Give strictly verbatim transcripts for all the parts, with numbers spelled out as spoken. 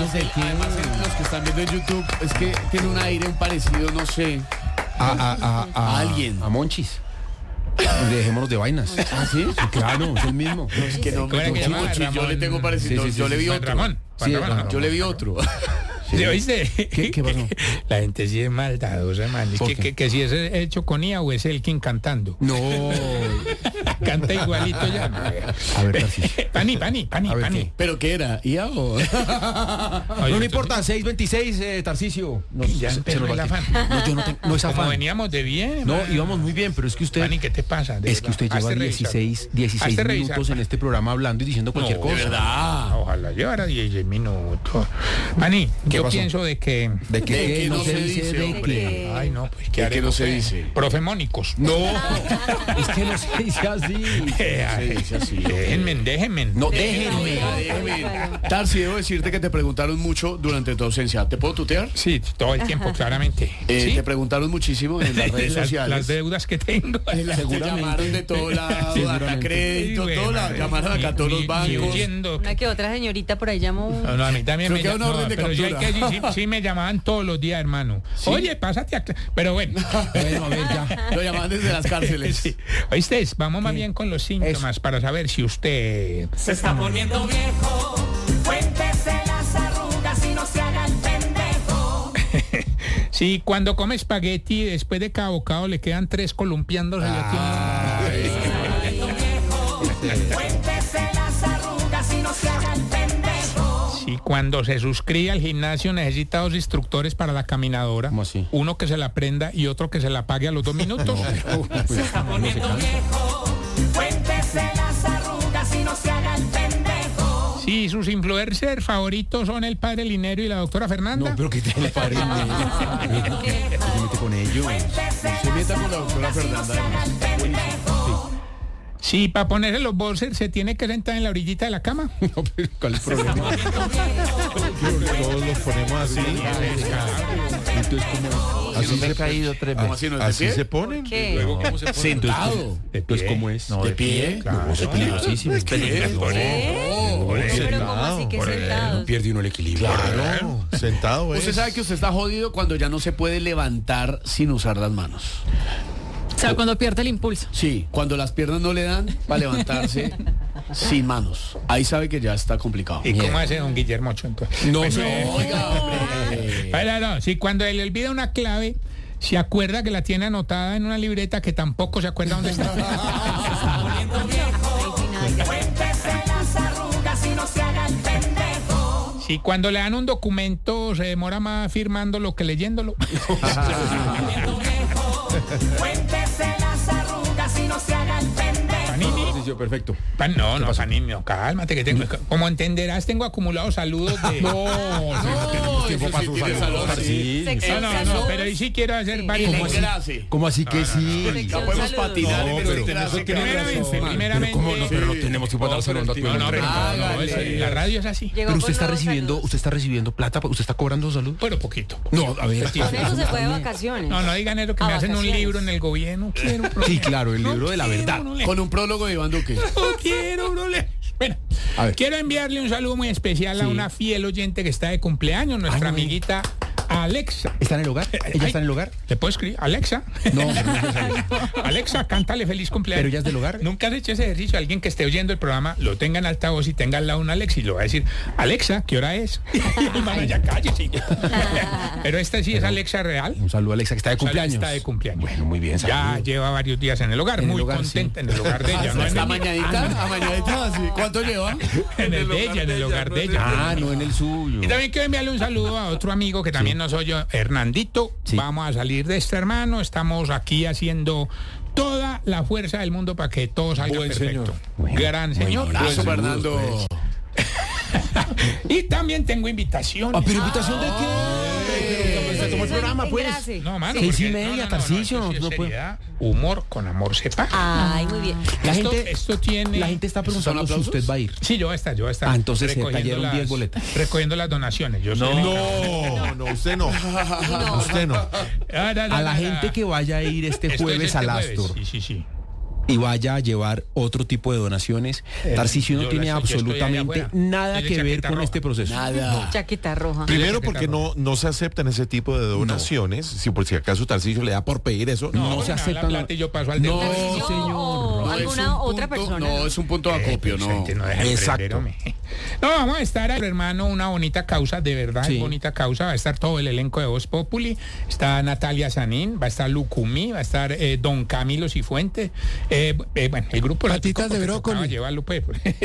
¿Celos de quién? Además, los que están viendo en YouTube, es que tiene un aire, un parecido, no sé, A, a, a, a, a alguien. A Monchis. Dejémonos de vainas. ¿Ah, sí? Sí, claro, es el mismo. No, es que no ¿Cómo era me que Chico, llamaba? Chi, yo Ramón. le tengo parecido, Sí, sí, sí, yo le sí, vi Juan otro. Ramón. Juan Sí, Ramón, Ramón. no. Yo le vi otro. ¿Sí, oíste? ¿Qué- qué pasó? La gente sí es maldadosa, man. Es ¿Por que, qué? que, que si es hecho con I A o es Elkin cantando. No. Canta igualito ya. A ver, Tarcisio. Pani, pani, pani, A ver, pani. ¿qué? ¿Pero qué era? ¿I A o...? Oye, No, no importa, seis veintiséis, eh, Tarcisio. Nos- Ya se- empezó se nos el va afán. tiempo. No, yo no tengo, no es Como afán. veníamos de bien. No, man. íbamos muy bien, pero es que usted... Pani, ¿qué te pasa? De Es que usted verdad. lleva Hazte revisar. dieciséis, dieciséis Hazte minutos revisar, en este programa hablando y diciendo cualquier No, cosa. De verdad. Ojalá llevara dieciséis minutos. Pani, ¿Qué yo pasó? pienso de que... ¿De qué, De que no se dice, de hombre. qué? Ay, no, pues ¿De que qué no se dice? Profemónicos. No, es que no se dice así. Eh, Se ay, dice así. Déjenme, déjenme. No, déjenme. Déjeme. Tarsi, debo decirte que te preguntaron mucho durante tu ausencia. ¿Te puedo tutear? Sí, todo el tiempo, claramente. Eh, ¿Sí? Te preguntaron muchísimo en las redes las, sociales. las deudas que tengo. Te llamaron de todo lado, hasta crédito, Sí, todo bueno, la llamaron acá a ni- todos los ni- ni bancos. huyendo. Una que otra señorita por ahí llamó. No, no, a mí también Creo me que era una llamaban, orden de pero sí, hay captura. que- sí, sí me llamaban todos los días, hermano. Oye, pásate a... cla- Pero bueno. Bueno, a ver, ya. Lo llamaban desde las cárceles. Sí. Oíste, vamos más bien con los síntomas para saber si usted... Se está poniendo viejo, cuéntese las arrugas y no se haga el pendejo. Si cuando come espagueti después de cada bocado le quedan tres columpiándose Cuéntese las arrugas y no se haga el pendejo. Si cuando se suscribe al gimnasio necesita dos instructores para la caminadora, ¿Cómo así? uno que se la prenda y otro que se la pague a los dos minutos. Se está poniendo viejo, cuéntese las arrugas y no se haga el pendejo. Si sus influencers favoritos son el padre Linero y la doctora Fernanda. No, pero que tiene el padre. ¿Qué se mete con ellos? Se meta con la doctora Fernanda. Si para ponerse los boxers se tiene que sentar en la orillita de la cama. No, pero ¿cuál es el problema? Todos los ponemos así. Entonces, ¿cómo? Así me se he caído tres ¿Cómo así no es de Así pie? se ponen. ¿Qué? Luego, ¿cómo se pone? Sentado. Pues, ¿cómo es? ¿De pie? No, es peligrosísimo. Es peligroso. Pero como así que sentados. Pierde uno el equilibrio. Claro, sentado es. Usted sabe que usted está jodido cuando ya no se puede levantar sin usar las manos. O sea, cuando pierde el impulso. Sí, cuando las piernas no le dan para levantarse sin manos. Ahí sabe que ya está complicado. ¿Y cómo hace don Guillermo Ocho, entonces? No, Pues, no, eh, Oiga, hombre. Pero no, si cuando él olvida una clave, se acuerda que la tiene anotada en una libreta que tampoco se acuerda dónde está. Cuéntese las arrugas y no se haga el pendejo. Si cuando le dan un documento se demora más firmándolo que leyéndolo. Cuéntese las arrugas y no se haga el pendejo. Panini. Sí, perfecto. Pan- no, no, Panini, no, cálmate que tengo. Como entenderás, tengo acumulados saludos de. No, No, tiempo eso para sí sus tiene saludos, salud, sí. Tarcisio. No, no, no, pero ahí sí quiero hacer varios. ¿Cómo así? ¿Cómo así que sí? No podemos patinar en pero el tenemos engrase, que- Primeramente, razón. primeramente. Pero, ¿cómo no? Pero no tenemos tiempo para dar saludos a todo No, el no, mundo. pero no, no, Hágale. eso- la radio es así. Llegó Pero con usted está nuevos recibiendo, saludos. usted está recibiendo plata, usted está cobrando salud. Bueno, poquito. No, a ver. Con eso se fue de vacaciones. No, no digan eso que A me hacen un vacaciones. libro en el gobierno. Quiero un Sí, claro, el libro de la quiero verdad. un le- Con un prólogo de Iván Duque. No quiero, no le- Bueno, A ver. quiero enviarle un saludo muy especial a Sí. una fiel oyente que está de cumpleaños, nuestra Ay, no. amiguita Alexa. ¿Está en el hogar? ¿Ella Ay, está en el hogar? ¿Le puedo escribir? Alexa. No, pero no es necesario. Alexa, cántale feliz cumpleaños. ¿Pero ella es del hogar? Nunca has hecho ese ejercicio. Alguien que esté oyendo el programa lo tenga en altavoz y tenga al lado un Alexa y lo va a decir, Alexa, ¿qué hora es? Y mamá, ya cállese. Pero esta sí es Alexa real. Un saludo a Alexa, que está de cumpleaños. Está de cumpleaños. Bueno, muy bien, Ya saludos. lleva varios días en el hogar, En el muy hogar, contenta sí. en el hogar de ella. No en ¿Está el, mañanita? ¿Amañadita? así. ¿Cuánto lleva? en el de ella, en el hogar de ella. Ah, no en el suyo. Y también quiero enviarle un saludo a otro amigo que también nos oye, Hernandito. Sí. Vamos a salir de este, hermano. Estamos aquí haciendo toda la fuerza del mundo para que todo salga Buen perfecto. señor. Bueno, Gran señor. bueno, Abrazo, Saludos, Fernando. Y también tengo invitación. Ah, pero invitación de qué? Se tomó el programa, pues. Engrase. No, mano. Seis y porque- media, no, no, no, Tarcisio, esto sí es no puede- seriedad. Humor con amor se paga. Ay, muy bien. La esto, gente, esto tiene. la gente está preguntando si aplausos? usted va a ir. Sí, yo voy a estar, yo voy a estar. Ah, entonces se recogiendo cayeron las- diez boletas. Recogiendo las donaciones. Yo soy- No, no, usted no. Usted no. Ah, no, no, A la no, gente no. que vaya a ir este Esto es jueves este al jueves, Astor, Sí, sí, sí. y vaya a llevar otro tipo de donaciones. Eh, Tarcisio no yo tiene la estoy- yo estoy allá absolutamente afuera. nada Estoy de que ver chaqueta con roja. este proceso. Nada. Chaqueta roja. Primero porque no, no se aceptan ese tipo de donaciones. Si por si acaso Tarcisio le da por pedir eso. No, No no se se aceptan la la- plata y yo paso al No, dedo. Tarcisio señor. o No, es alguna un otra punto- persona. No, es un punto de acopio, no. Gente, no deja Exacto. emprender, hombre. No, vamos a estar, hermano, una bonita causa, de verdad, Sí. bonita causa. Va a estar todo el elenco de Voz Populi. Está Natalia Sanín, va a estar Lucumí, va a estar eh, Don Camilo Cifuentes. Eh, eh, bueno, el grupo Patitas Salpicón, de porque brócoli. tocaba llevarlo, pues.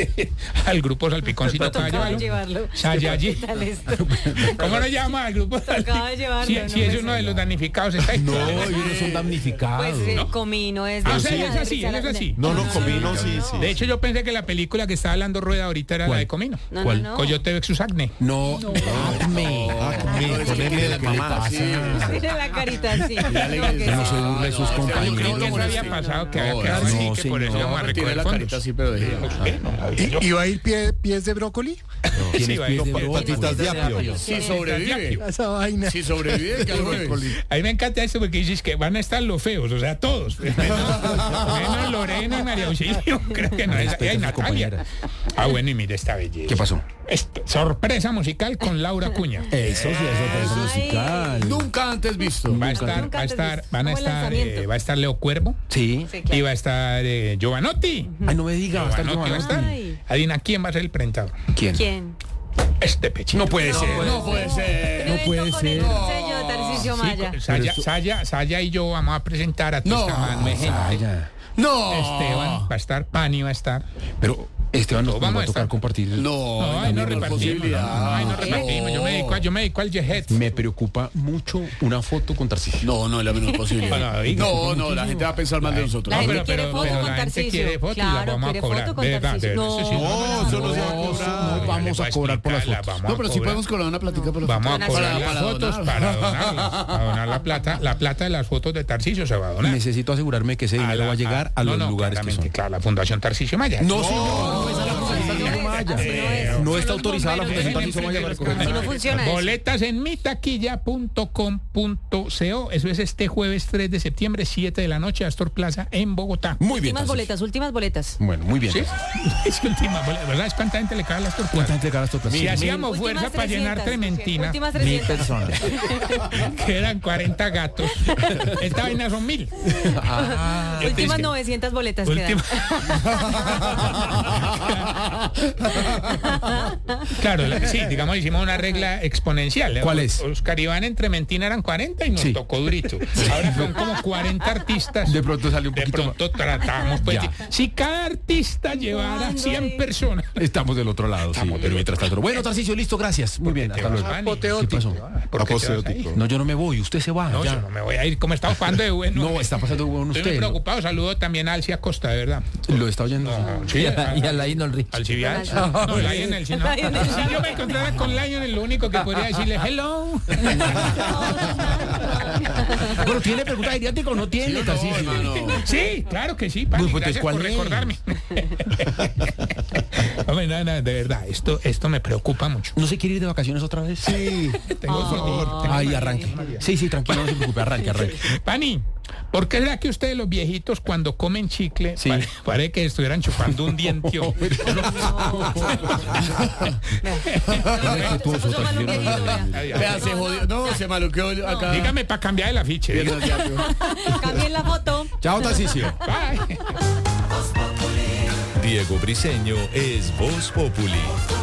Al grupo Salpicón sí tocaba Tocaba llevarlo. llevarlo. Sayayi. ¿Qué tal esto? ¿Cómo lo llama al grupo Tocaba llevarlo, Si, no si es me uno sé. de los damnificados, está ahí. No, ellos no son damnificados. Pues eh, ¿no? Comino es Ah, de o sea, Risa- él es así, Risa- él es así. No, no, Comino sí, sí. De hecho, yo pensé que la película que estaba hablando Rueda ahorita era la ¿Cuál? de Comino. No, ¿Cuál? no, no. Coyote versus Acne. No, Acme. Ah, con mi- No, es con que M tiene de la mamá, pasa. sí. Mire la carita así. Dale, No, que que no sí. se burle de sus no, compañeros. Yo creí que eso moleste. había pasado, que había No, quedado no, así, que por eso señor. íbamos a Tiene recoger la fondos. carita así, pero de... ¿Qué? No sabía yo. ¿Y, y va a ir pie- pies de brócoli? ¿Quién Sí, es va a ir pies de de brócoli? Patitas de apio. Si sobrevive. A esa vaina. Si sobrevive, que algo es. A mí me encanta esto porque dices que van a estar los feos, o sea, todos. Menos, menos Lorena y María Auxilio, creo que no es. Respeta Ay, a sus Natalia. compañeras. Ah, bueno, y mire esta belleza. ¿Qué pasó? Esto, sorpresa musical con Laura Cuña. Eso sí, eso es Ay. musical. Nunca antes visto. Va a estar, Nunca va a antes estar, visto. van a Como el estar, lanzamiento. eh, va a estar Leo Cuervo Sí. Sí, y claro. va a estar eh, Giovanotti. Ay, no me diga, va a estar Giovanotti va a estar. Ay. Adivina quién va a ser el presentador. ¿Quién? ¿Quién? Este pechito. No puede ser. No puede ser. No Evento puede con ser. el sello de Tarcisio Sí, Maya. Saya, Saya, Saya y yo vamos a presentar a No. Tustamán gente. Vaya. No. Esteban va a estar, Pani va a estar. Pero Esteban nos No, nos vamos va a a tocar estar. compartir. No, No, ay, no repartimos. posibilidad. Ay, no repartimos. Yo me dedico, a- yo me dedico al Jet. Me preocupa mucho una foto con Tarcisio. No, no es la menor posibilidad. No, diga. No, no, la gente va a pensar mal de nosotros. La No, gente pero- quiere pero- foto pero con la gente Tarcisio. quiere foto y la Claro, vamos a quiere cobrar. foto con De verdad, Tarcisio. de verdad, eso sí, No, No, eso no se va a cobrar. No vamos a cobrar por las fotos. Vamos No, a pero sí cobrar. podemos cobrar una platica por las Vamos a fotos. cobrar Para- las para fotos donar. para donarlas. A donar la plata. La plata de las fotos de Tarcisio se va a donar. Necesito asegurarme que ese dinero la- va a llegar a no, los no, lugares que claramente, son. Claro, la Fundación Tarcisio Maya. No, señor, no es a la Fundación Así no es, Maya. así no es. No está autorizada la Fundación Tarcisio Maya para recoger. Así no funciona eso. Boletas en mitaquilla punto com punto co. Eso es este jueves tres de septiembre, siete de la noche, Astor Plaza, en Bogotá. Muy bien. Últimas Tarcisio. boletas, últimas boletas. Bueno, muy bien. ¿Sí? Es que última boleta, ¿verdad? ¿Es cuánta gente le cae a Astor ¿Cuánta Plaza? gente le cae a Astor Plaza? Si hacíamos Últimas fuerza para llenar trescientas. Trementina, Últimas Mil trescientas. personas. que eran cuarenta gatos. Esta vaina son mil. Ah, Yo te Últimas dije- novecientas boletas Última- Claro, la- sí, digamos, hicimos una regla exponencial. ¿Cuál es? Oscar Iván en Trementina eran cuarenta y nos Sí. tocó durito. Ahora son como cuarenta artistas. De pronto salió un De poquito pronto tratamos, pues, Ya. si cada artista llevara ¿Cuándo cien es? personas. Estamos del otro lado, sí, Estamos del pero mientras tanto. Bueno, Tarcisio, listo, gracias. Muy bien, Te hasta vas, luego. Manny. ¿Qué pasó? ¿Por qué te vas ahí? Aposeótico. No, yo no me voy, usted se va. No, ya. yo no me voy a ir. ¿Cómo está jugando de bueno? No, está pasando con Estoy usted. muy ¿no? preocupado. Saludo también a Alcia Costa, de verdad. Lo está oyendo. Sí, Y a, y a Lionel Richie. Al Civial. Ah, No, Lionel, si no. Lionel. Si yo me encontrara con Lionel, lo único que podría decirle, hello. Bueno, ¿tiene pregunta de idiático? No tiene, Tarcisio. Sí, claro que sí, Pani, Pues, pues, gracias ¿cuál por es? recordarme. Hombre, no, no, de verdad, esto, esto me preocupa mucho. ¿No se quiere ir de vacaciones otra vez? Sí. Tengo favor. Ay, arranque. Sí, sí, tranquilo, no se preocupe, arranque, arranque. Pani, ¿por qué será que ustedes los viejitos cuando comen chicle Sí. pare- parece que estuvieran chupando un diente? Respetuoso, Se puso mal un Tarcisio. viejito, vea. Vea, se jodió. No, se maluqueó acá. Dígame para cambiar el afiche. Piernas de apio. Cambien la foto. Chao, Tarcisio. Bye. Diego Briseño es Voz Populi.